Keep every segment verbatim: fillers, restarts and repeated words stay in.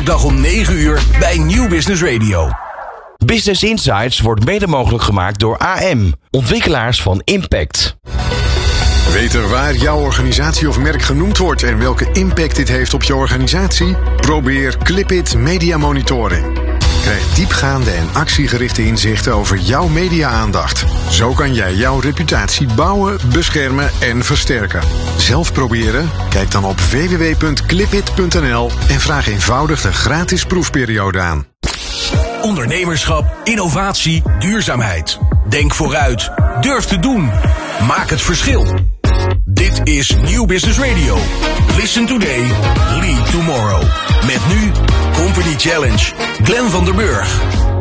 werkdag om negen uur bij Nieuw Business Radio. Business Insights wordt mede mogelijk gemaakt door A M, ontwikkelaars van Impact. Weten waar jouw organisatie of merk genoemd wordt en welke impact dit heeft op je organisatie? Probeer Clipit Media Monitoring. Krijg diepgaande en actiegerichte inzichten over jouw media-aandacht. Zo kan jij jouw reputatie bouwen, beschermen en versterken. Zelf proberen? Kijk dan op w w w punt clipit punt n l en vraag eenvoudig de gratis proefperiode aan. Ondernemerschap, innovatie, duurzaamheid. Denk vooruit. Durf te doen. Maak het verschil. Dit is Nieuw Business Radio. Listen today, lead tomorrow. Met nu Company Challenge. Glenn van der Burg.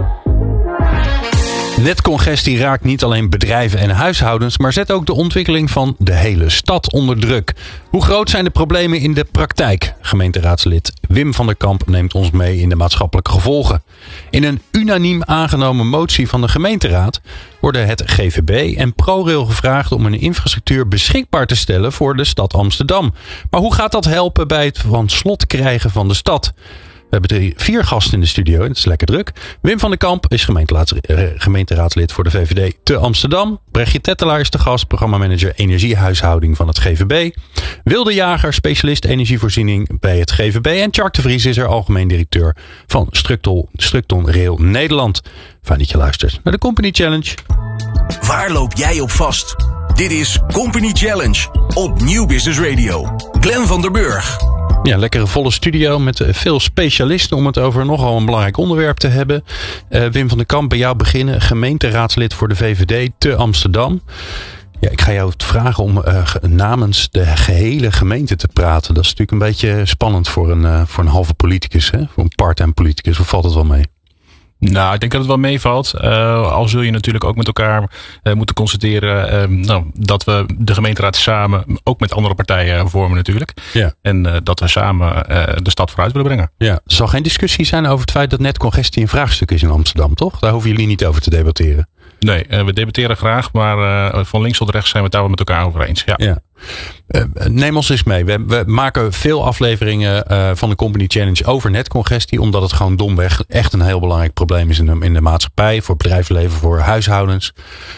Netcongestie raakt niet alleen bedrijven en huishoudens, maar zet ook de ontwikkeling van de hele stad onder druk. Hoe groot zijn de problemen in de praktijk? Gemeenteraadslid Wim van der Kamp neemt ons mee in de maatschappelijke gevolgen. In een unaniem aangenomen motie van de gemeenteraad worden het G V B en ProRail gevraagd om een infrastructuur beschikbaar te stellen voor de stad Amsterdam. Maar hoe gaat dat helpen bij het van slot krijgen van de stad? We hebben drie, vier gasten in de studio en het is lekker druk. Wim van der Kamp is gemeenteraadslid voor de V V D te Amsterdam. Brechtje Tettelaar is de gast, programmamanager energiehuishouding van het G V B. Wilde Jager, specialist energievoorziening bij het G V B. En Tjark de Vries is er algemeen directeur van Structon, Structon Rail Nederland. Fijn dat je luistert naar de Company Challenge. Waar loop jij op vast? Dit is Company Challenge op Nieuw Business Radio. Glenn van der Burg. Ja, lekkere volle studio met veel specialisten om het over nogal een belangrijk onderwerp te hebben. Uh, Wim van der Kamp, bij jou beginnen. Gemeenteraadslid voor de V V D te Amsterdam. Ja, ik ga jou vragen om uh, namens de gehele gemeente te praten. Dat is natuurlijk een beetje spannend voor een, uh, voor een halve politicus, hè? Voor een part-time politicus. Hoe valt het wel mee? Nou, ik denk dat het wel meevalt. Uh, al zul je natuurlijk ook met elkaar uh, moeten constateren uh, nou, dat we de gemeenteraad samen ook met andere partijen vormen natuurlijk. Ja. En uh, dat we samen uh, de stad vooruit willen brengen. Ja. Er zal geen discussie zijn over het feit dat netcongestie een vraagstuk is in Amsterdam, toch? Daar hoeven jullie niet over te debatteren. Nee, uh, we debatteren graag, maar uh, van links tot rechts zijn we het daar wel met elkaar over eens. Ja. Ja. Uh, neem ons eens mee. We, we maken veel afleveringen uh, van de Company Challenge over netcongestie. Omdat het gewoon domweg echt een heel belangrijk probleem is in de, in de maatschappij. Voor het bedrijfsleven, voor huishoudens.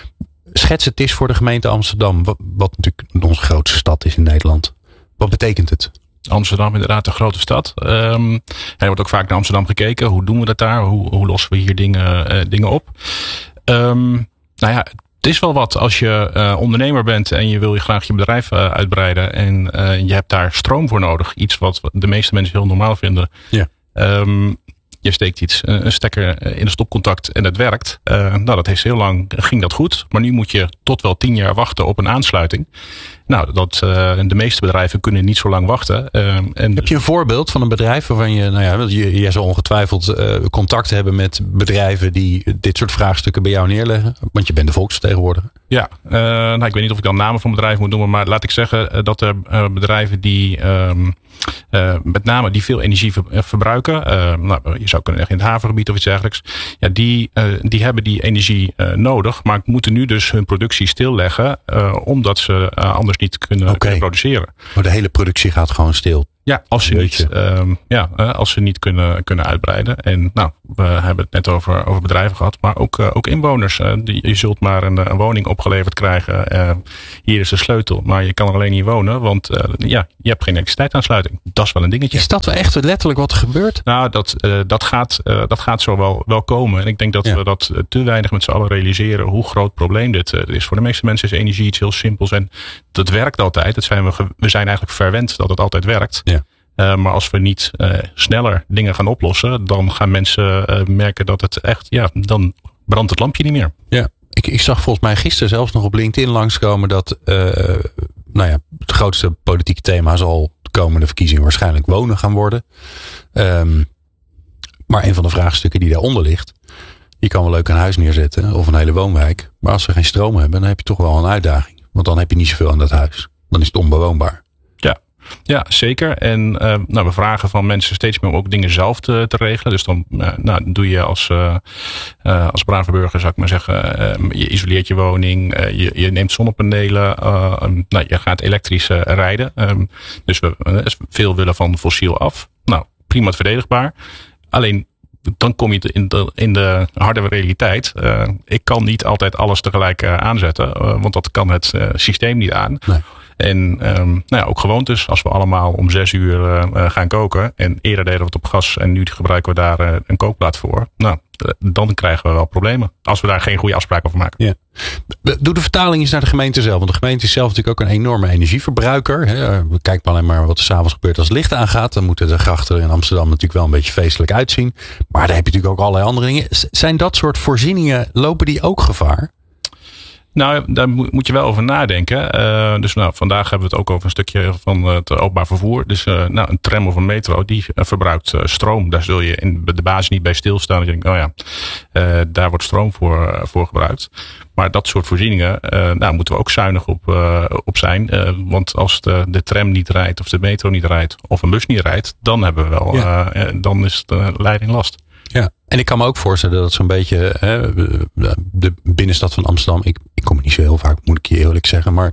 Schets het eens voor de gemeente Amsterdam. Wat, wat natuurlijk onze grootste stad is in Nederland. Wat betekent het? Amsterdam inderdaad een grote stad. Um, er wordt ook vaak naar Amsterdam gekeken. Hoe doen we dat daar? Hoe, hoe lossen we hier dingen, uh, dingen op? Um, nou ja... Het is wel wat als je uh, ondernemer bent en je wil je graag je bedrijf uh, uitbreiden. En uh, je hebt daar stroom voor nodig. Iets wat de meeste mensen heel normaal vinden. Ja. Um, je steekt iets, een stekker in een stopcontact en het werkt. Uh, nou, dat heeft heel lang, ging dat goed. Maar nu moet je tot wel tien jaar wachten op een aansluiting. Nou, dat, uh, de meeste bedrijven kunnen niet zo lang wachten. Uh, en Heb je een voorbeeld van een bedrijf waarvan je, nou ja, je, je zal ongetwijfeld uh, contact hebben met bedrijven die dit soort vraagstukken bij jou neerleggen? Want je bent de volksvertegenwoordiger. Ja, uh, nou, ik weet niet of ik dan namen van bedrijven moet noemen, maar laat ik zeggen uh, dat er uh, bedrijven die um, uh, met name die veel energie ver, verbruiken, uh, nou, je zou kunnen zeggen in het havengebied of iets dergelijks, ja, die, uh, die hebben die energie uh, nodig, maar moeten nu dus hun productie stilleggen, uh, omdat ze uh, anders niet kunnen, okay. kunnen produceren. Maar de hele productie gaat gewoon stil. Ja, als ze niet, um, ja, als ze niet kunnen, kunnen uitbreiden. En nou, we hebben het net over, over bedrijven gehad, maar ook, uh, ook inwoners. Uh, die, je zult maar een, een woning opgeleverd krijgen. Uh, hier is de sleutel, maar je kan er alleen niet wonen, want uh, ja, je hebt geen elektriciteitsaansluiting. Dat is wel een dingetje. Is dat wel echt letterlijk wat er gebeurt? Nou, dat, uh, dat, gaat, uh, dat gaat zo wel, wel komen. En ik denk dat ja. we dat te weinig met z'n allen realiseren hoe groot probleem dit uh, is. Voor de meeste mensen is energie iets heel simpels en dat werkt altijd. Dat zijn we, we zijn eigenlijk verwend dat het altijd werkt. Ja. Uh, maar als we niet uh, sneller dingen gaan oplossen, dan gaan mensen uh, merken dat het echt, ja, dan brandt het lampje niet meer. Ja, ik, ik zag volgens mij gisteren zelfs nog op LinkedIn langskomen dat, uh, nou ja, het grootste politieke thema zal de komende verkiezingen waarschijnlijk wonen gaan worden. Um, maar een van de vraagstukken die daaronder ligt, je kan wel leuk een huis neerzetten of een hele woonwijk, maar als ze geen stroom hebben, dan heb je toch wel een uitdaging. Want dan heb je niet zoveel aan dat huis. Dan is het onbewoonbaar. Ja. Ja, zeker. En uh, nou, we vragen van mensen steeds meer om ook dingen zelf te, te regelen. Dus dan uh, nou, doe je als, uh, uh, als brave burger, zou ik maar zeggen, uh, je isoleert je woning, uh, je, je neemt zonnepanelen, uh, um, nou, je gaat elektrisch uh, rijden. Um, dus we uh, veel willen van fossiel af. Nou, prima verdedigbaar. Alleen dan kom je in de, in de harde realiteit. Uh, ik kan niet altijd alles tegelijk uh, aanzetten. Uh, want dat kan het uh, systeem niet aan. Nee. En um, nou ja, ook gewoontes. Als we allemaal om zes uur uh, gaan koken. En eerder deden we het op gas. En nu gebruiken we daar uh, een kookplaat voor. Nou, uh, dan krijgen we wel problemen. Als we daar geen goede afspraak over maken. Ja. Doe de vertaling eens naar de gemeente zelf. Want de gemeente is zelf natuurlijk ook een enorme energieverbruiker. We kijken alleen maar wat er 's avonds gebeurt als het licht aangaat. Dan moeten de grachten in Amsterdam natuurlijk wel een beetje feestelijk uitzien. Maar daar heb je natuurlijk ook allerlei andere dingen. Zijn dat soort voorzieningen, lopen die ook gevaar? Nou, daar moet je wel over nadenken. Uh, dus nou, vandaag hebben we het ook over een stukje van het openbaar vervoer. Dus uh, nou, een tram of een metro, die uh, verbruikt uh, stroom. Daar zul je in de basis niet bij stilstaan. Dat je denkt, oh ja, uh, daar wordt stroom voor, uh, voor gebruikt. Maar dat soort voorzieningen, uh, nou, moeten we ook zuinig op, uh, op zijn. Uh, want als de, de tram niet rijdt, of de metro niet rijdt, of een bus niet rijdt, dan hebben we wel, ja. uh, dan is de leiding last. Ja, en ik kan me ook voorstellen dat zo'n beetje hè, de binnenstad van Amsterdam, ik, ik kom er niet zo heel vaak, moet ik je eerlijk zeggen, maar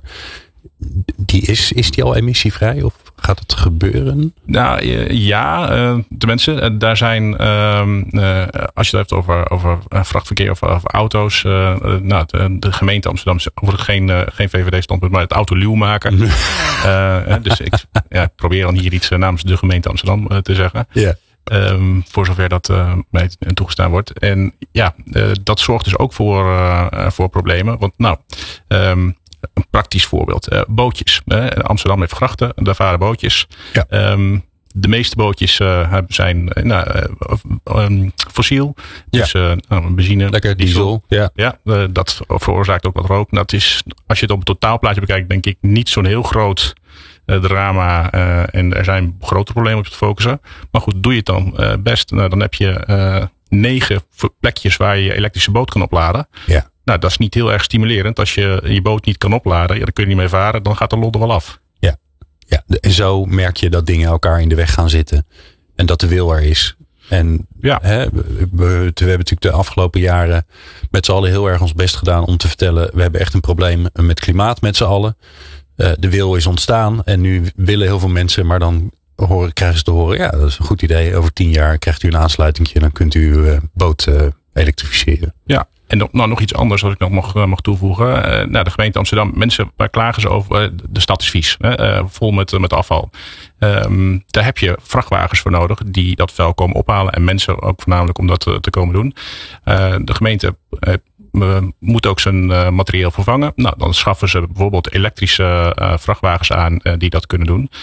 die is, is die al emissievrij of gaat het gebeuren? Nou ja, uh, tenminste, daar zijn, uh, uh, als je het hebt over, over vrachtverkeer of over auto's, uh, nou, de, de gemeente Amsterdam is overigens geen, uh, geen V V D-standpunt, maar het autoluw maken. uh, dus ik ja, probeer dan hier iets namens de gemeente Amsterdam uh, te zeggen. Ja. Yeah. Um, voor zover dat uh, mij toegestaan wordt. En ja, uh, dat zorgt dus ook voor, uh, voor problemen. Want nou, um, een praktisch voorbeeld. Uh, bootjes. Uh, Amsterdam heeft grachten, daar varen bootjes. Ja. Um, de meeste bootjes uh, zijn uh, nou, uh, um, fossiel. Dus ja. uh, nou, benzine. Lekker diesel. diesel. Ja, ja uh, dat veroorzaakt ook wat rook. Nou, het is, als je het op het totaalplaatje bekijkt, denk ik niet zo'n heel groot Uh, drama uh, en er zijn grote problemen op te focussen. Maar goed, doe je het dan uh, best. Nou, dan heb je uh, negen plekjes waar je je elektrische boot kan opladen. Ja. Nou, dat is niet heel erg stimulerend. Als je je boot niet kan opladen, ja, dan kun je niet mee varen. Dan gaat de lol er wel af. Ja, ja. En zo merk je dat dingen elkaar in de weg gaan zitten. En dat de wil er is. En ja. hè, we, we, we hebben natuurlijk de afgelopen jaren met z'n allen heel erg ons best gedaan om te vertellen, we hebben echt een probleem met klimaat met z'n allen. Uh, de wil is ontstaan en nu willen heel veel mensen, maar dan horen, krijgen ze te horen, ja, dat is een goed idee. Over tien jaar krijgt u een aansluiting en dan kunt u uw uh, boot uh, elektrificeren. Ja, en nog, nou, nog iets anders als ik nog mag, uh, mag toevoegen. Uh, nou, de gemeente Amsterdam, mensen, waar klagen ze over? Uh, de stad is vies, uh, vol met, uh, met afval. Um, daar heb je vrachtwagens voor nodig die dat vuil komen ophalen en mensen ook voornamelijk om dat uh, te komen doen. Uh, de gemeente uh, We moeten ook zijn uh, materieel vervangen. Nou, dan schaffen ze bijvoorbeeld elektrische uh, vrachtwagens aan uh, die dat kunnen doen.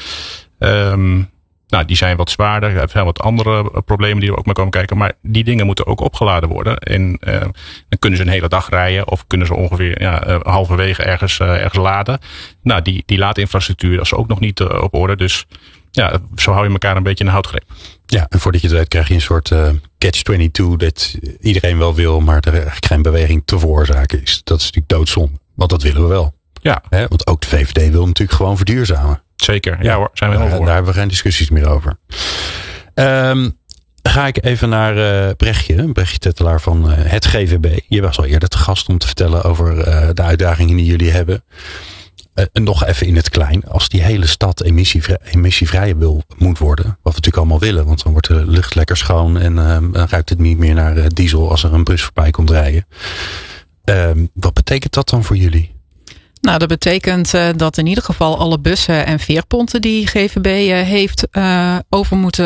Um, nou, die zijn wat zwaarder. Er zijn wat andere problemen die er ook mee komen kijken. Maar die dingen moeten ook opgeladen worden. En uh, dan kunnen ze een hele dag rijden. Of kunnen ze ongeveer ja, uh, halverwege ergens, uh, ergens laden. Nou, die, die laadinfrastructuur dat is ook nog niet uh, op orde. Dus ja, zo hou je elkaar een beetje in de houtgreep. Ja, en voordat je het weet krijg je een soort uh, catch twenty-two dat iedereen wel wil, maar er eigenlijk geen beweging te veroorzaken is. Dat is natuurlijk doodzonde, want dat willen we wel. Ja. Hè? Want ook de V V D wil natuurlijk gewoon verduurzamen. Zeker, ja, ja hoor, zijn we helemaal voor. Daar hebben we geen discussies meer over. Um, ga ik even naar uh, Brechtje, Brechtje Tettelaar van uh, het G V B. Je was al eerder te gast om te vertellen over uh, de uitdagingen die jullie hebben. Uh, nog even in het klein. Als die hele stad emissievrij, emissievrij wil, moet worden. Wat we natuurlijk allemaal willen. Want dan wordt de lucht lekker schoon. En uh, dan ruikt het niet meer naar uh, diesel als er een bus voorbij komt rijden. Uh, wat betekent dat dan voor jullie? Nou, dat betekent uh, dat in ieder geval alle bussen en veerponten die G V B uh, heeft uh, over moeten